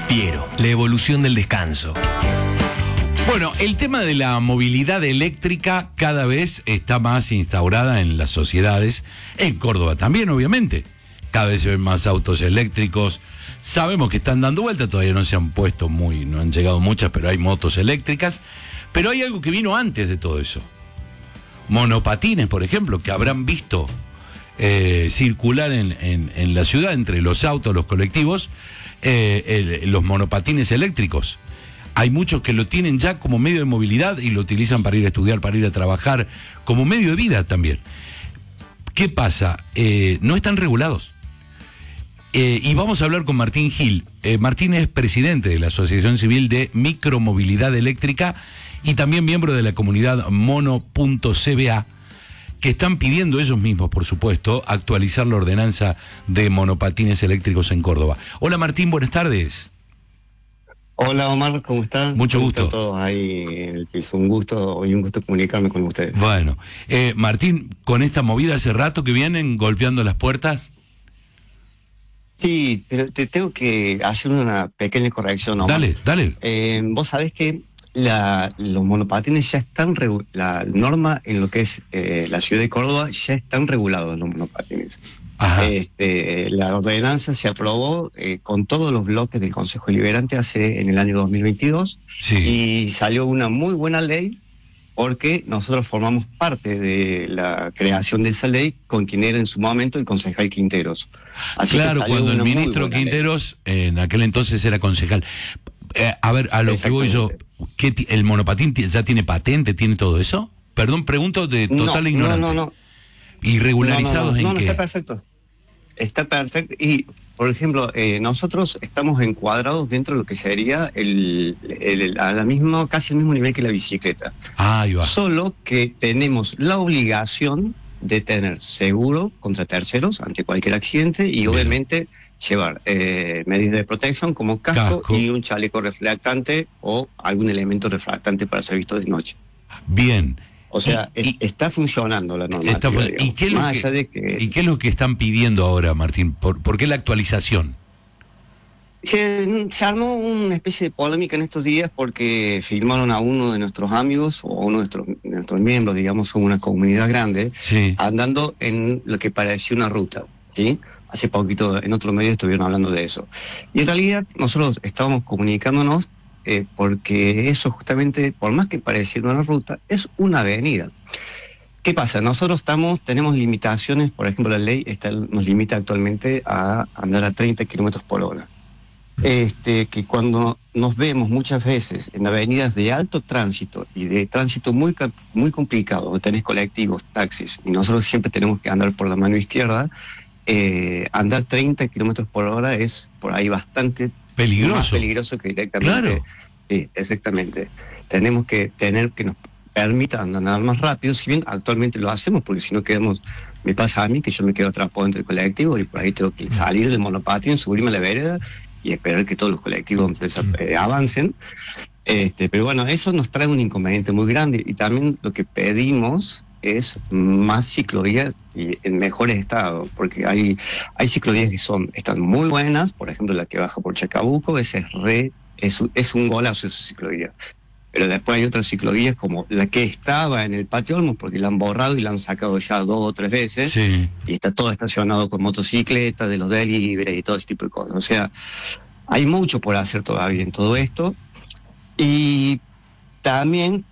Piero, la evolución del descanso. Bueno, el tema de la movilidad eléctrica cada vez está más instaurada en las sociedades, en Córdoba también, obviamente. Cada vez se ven más autos eléctricos. Sabemos que están dando vuelta, todavía no se han puesto no han llegado muchas, pero hay motos eléctricas. Pero hay algo que vino antes de todo eso. Monopatines, por ejemplo, que habrán visto circular en la ciudad entre los autos, los colectivos, los monopatines eléctricos. Hay muchos que lo tienen ya como medio de movilidad y lo utilizan para ir a estudiar, para ir a trabajar, como medio de vida también. ¿Qué pasa? No están regulados. Y vamos a hablar con Martín Gil. Martín es presidente de la Asociación Civil de Micromovilidad Eléctrica y también miembro de la comunidad mono.cba, que están pidiendo ellos mismos, por supuesto, actualizar la ordenanza de monopatines eléctricos en Córdoba. Hola Martín, buenas tardes. Hola Omar, ¿cómo están? Mucho gusto. ¿Cómo están todos ahí en el piso? Un gusto comunicarme con ustedes. Bueno, Martín, con esta movida hace rato que vienen golpeando las puertas. Sí, pero te tengo que hacer una pequeña corrección, Omar. Dale. Vos sabés que los monopatines ya están, la norma en lo que es la ciudad de Córdoba ya están regulados los monopatines. Ajá. La ordenanza se aprobó con todos los bloques del Consejo Deliberante en el año 2022. Sí. Y salió una muy buena ley porque nosotros formamos parte de la creación de esa ley con quien era en su momento el concejal Quinteros. Así claro, cuando el ministro Quinteros en aquel entonces era concejal. A ver, a lo que voy yo, ¿el monopatín ya tiene patente, tiene todo eso? Perdón, pregunto de total ignorancia. No. ¿Irregularizados en qué? No, está perfecto. Está perfecto. Y, por ejemplo, nosotros estamos encuadrados dentro de lo que sería casi el mismo nivel que la bicicleta. Ahí va. Solo que tenemos la obligación de tener seguro contra terceros ante cualquier accidente y obviamente llevar medidas de protección como casco y un chaleco reflectante o algún elemento refractante para ser visto de noche. Bien. O sea, está funcionando la normativa. ¿Y qué es lo que están pidiendo ahora, Martín? ¿Por qué la actualización? Se armó una especie de polémica en estos días porque filmaron a uno de nuestros amigos o uno de nuestros miembros, digamos, son una comunidad grande, sí, andando en lo que parecía una ruta, ¿sí? Hace poquito en otro medio estuvieron hablando de eso. Y en realidad nosotros estábamos comunicándonos porque eso justamente, por más que pareciera una ruta, es una avenida. ¿Qué pasa? Nosotros tenemos limitaciones, por ejemplo, la ley nos limita actualmente a andar a 30 kilómetros por hora. Que cuando nos vemos muchas veces en avenidas de alto tránsito y de tránsito muy complicado, donde tenés colectivos, taxis, y nosotros siempre tenemos que andar por la mano izquierda, andar 30 kilómetros por hora es por ahí bastante peligroso. Más peligroso que directamente. Claro. Sí, exactamente. Tenemos que tener que nos permita andar más rápido, si bien actualmente lo hacemos, porque si no me pasa a mí que yo me quedo atrapado entre el colectivo y por ahí tengo que salir del monopatín, subirme a la vereda y esperar que todos los colectivos avancen. Pero bueno, eso nos trae un inconveniente muy grande y también lo que pedimos es más ciclovías y en mejores estados, porque hay ciclovías que están muy buenas, por ejemplo la que baja por Chacabuco, es un golazo esa ciclovía. Pero después hay otras ciclovías como la que estaba en el Patio Olmos, porque la han borrado y la han sacado ya 2 o 3 veces, sí, y está todo estacionado con motocicletas, de los delivery y todo ese tipo de cosas. O sea, hay mucho por hacer todavía en todo esto. Y también,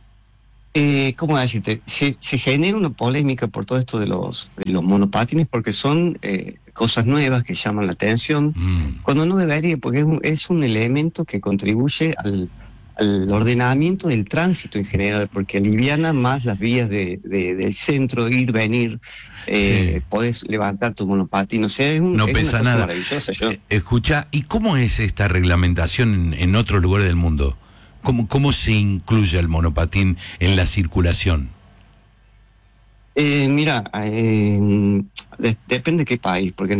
¿cómo decirte? Se genera una polémica por todo esto de los monopatines, porque son cosas nuevas que llaman la atención, cuando no debería, porque es un elemento que contribuye al ordenamiento del tránsito en general, porque aliviana más las vías del centro, ir, venir, podés levantar tu monopatín, o sea, no pesa nada. Maravillosa. Escucha, ¿y cómo es esta reglamentación en otros lugares del mundo? ¿Cómo se incluye el monopatín en la circulación? Mira, depende de qué país, porque